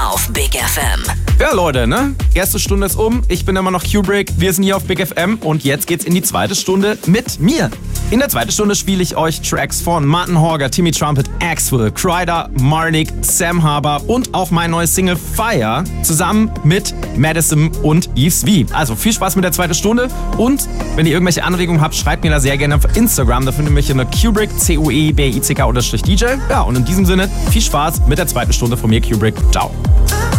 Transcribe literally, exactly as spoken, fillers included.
auf Big F M. Ja, Leute, ne? Erste Stunde ist um. Ich bin immer noch Kubrick. Wir sind hier auf Big F M und jetzt geht's in die zweite Stunde mit mir. In der zweiten Stunde spiele ich euch Tracks von Martin Horger, Timmy Trumpet, Axwell, Kryder, Marnik, Sam Harbour und auch mein neues Single Fire zusammen mit Madison und Yves V. Also viel Spaß mit der zweiten Stunde und wenn ihr irgendwelche Anregungen habt, schreibt mir da sehr gerne auf Instagram. Da findet ihr mich in der Kubrick, C U E B I C K D J. Ja, und in diesem Sinne viel Spaß mit der zweiten Stunde von mir, Kubrick. Ciao.